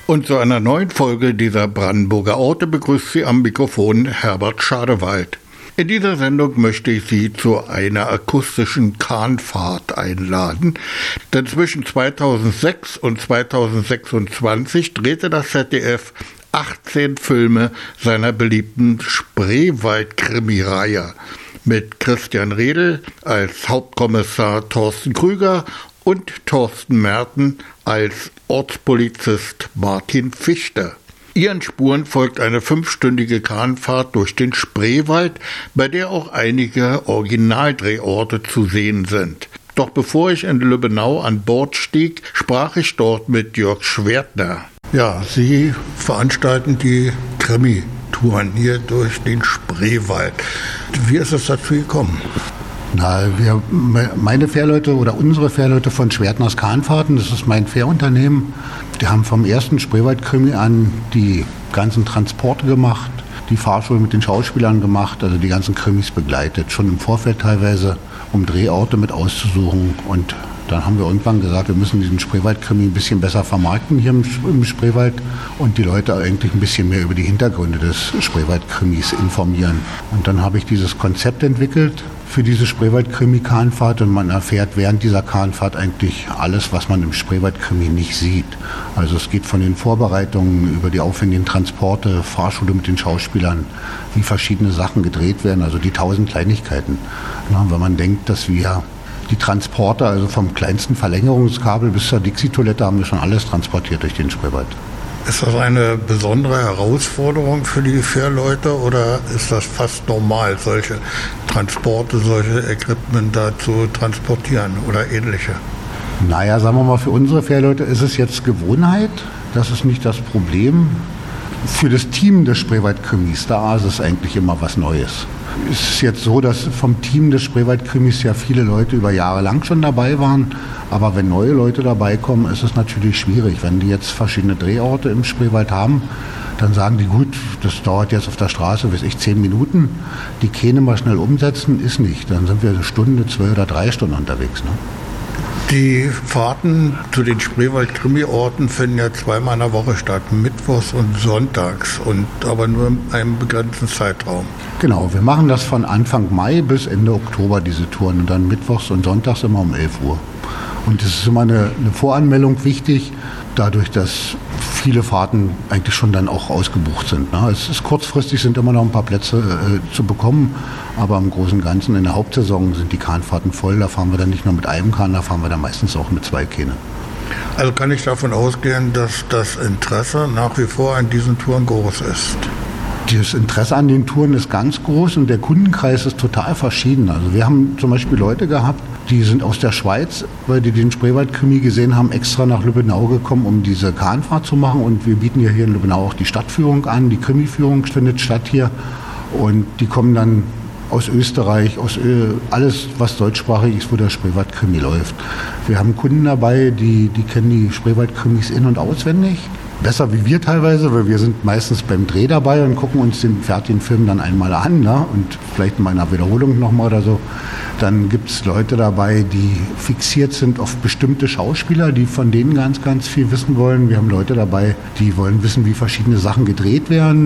Und zu einer neuen Folge dieser Brandenburger Orte begrüßt Sie am Mikrofon Herbert Schadewald. In dieser Sendung möchte ich Sie zu einer akustischen Kahnfahrt einladen, denn zwischen 2006 und 2026 drehte das ZDF 18 Filme seiner beliebten Spreewald-Krimireihe mit Christian Redl als Hauptkommissar Thorsten Krüger und Thorsten Merten als Ortspolizist Martin Fichter. Ihren Spuren folgt eine 5-stündige Kahnfahrt durch den Spreewald, bei der auch einige Originaldrehorte zu sehen sind. Doch bevor ich in Lübbenau an Bord stieg, sprach ich dort mit Jörg Schwertner. Ja, Sie veranstalten die Krimi-Touren hier durch den Spreewald. Wie ist es dazu gekommen? Meine Fährleute oder unsere Fährleute von Schwertners Kahnfahrten, das ist mein Fährunternehmen, die haben vom ersten Spreewald-Krimi an die ganzen Transporte gemacht, die Fahrschule mit den Schauspielern gemacht, also die ganzen Krimis begleitet, schon im Vorfeld teilweise, um Drehorte mit auszusuchen. Und dann haben wir irgendwann gesagt, wir müssen diesen Spreewald-Krimi ein bisschen besser vermarkten hier im Spreewald und die Leute eigentlich ein bisschen mehr über die Hintergründe des Spreewald-Krimis informieren. Und dann habe ich dieses Konzept entwickelt für diese Spreewald-Krimi-Kahnfahrt und man erfährt während dieser Kahnfahrt eigentlich alles, was man im Spreewald-Krimi nicht sieht. Also es geht von den Vorbereitungen über die aufwendigen Transporte, Fahrschule mit den Schauspielern, wie verschiedene Sachen gedreht werden, also die 1000 Kleinigkeiten. Ja, wenn man denkt, dass wir die Transporte, also vom kleinsten Verlängerungskabel bis zur Dixie-Toilette, haben wir schon alles transportiert durch den Spreewald. Ist das eine besondere Herausforderung für die Fährleute oder ist das fast normal, solche Transporte, solche Equipment da zu transportieren oder ähnliche? Naja, sagen wir mal, für unsere Fährleute ist es jetzt Gewohnheit. Das ist nicht das Problem. Für das Team des Spreewald-Krimis, da ist es eigentlich immer was Neues. Es ist jetzt so, dass vom Team des Spreewald-Krimis ja viele Leute über Jahre lang schon dabei waren. Aber wenn neue Leute dabei kommen, ist es natürlich schwierig. Wenn die jetzt verschiedene Drehorte im Spreewald haben, dann sagen die, gut, das dauert jetzt auf der Straße, 10 Minuten. Die Kähne mal schnell umsetzen, ist nicht. Dann sind wir eine Stunde, 2 oder 3 Stunden unterwegs. Ne? Die Fahrten zu den Spreewald-Krimi-Orten finden ja zweimal in der Woche statt, mittwochs und sonntags, aber nur in einem begrenzten Zeitraum. Genau, wir machen das von Anfang Mai bis Ende Oktober, diese Touren, und dann mittwochs und sonntags immer um 11 Uhr. Und es ist immer eine Voranmeldung wichtig, dadurch, dass viele Fahrten eigentlich schon dann auch ausgebucht sind. Ne? Es ist kurzfristig, sind immer noch ein paar Plätze zu bekommen, aber im Großen und Ganzen in der Hauptsaison sind die Kahnfahrten voll. Da fahren wir dann nicht nur mit einem Kahn, da fahren wir dann meistens auch mit 2 Kähne. Also kann ich davon ausgehen, dass das Interesse nach wie vor an diesen Touren groß ist? Das Interesse an den Touren ist ganz groß und der Kundenkreis ist total verschieden. Also wir haben zum Beispiel Leute gehabt, die sind aus der Schweiz, weil die den Spreewald-Krimi gesehen haben, extra nach Lübbenau gekommen, um diese Kahnfahrt zu machen. Und wir bieten ja hier in Lübbenau auch die Stadtführung an. Die Krimiführung findet statt hier. Und die kommen dann aus Österreich, aus alles, was deutschsprachig ist, wo der Spreewald-Krimi läuft. Wir haben Kunden dabei, die kennen die Spreewald-Krimis in- und auswendig. Besser wie wir teilweise, weil wir sind meistens beim Dreh dabei und gucken uns den fertigen Film dann einmal an, ne? Und vielleicht mal in einer Wiederholung nochmal oder so. Dann gibt es Leute dabei, die fixiert sind auf bestimmte Schauspieler, die von denen ganz, ganz viel wissen wollen. Wir haben Leute dabei, die wollen wissen, wie verschiedene Sachen gedreht werden.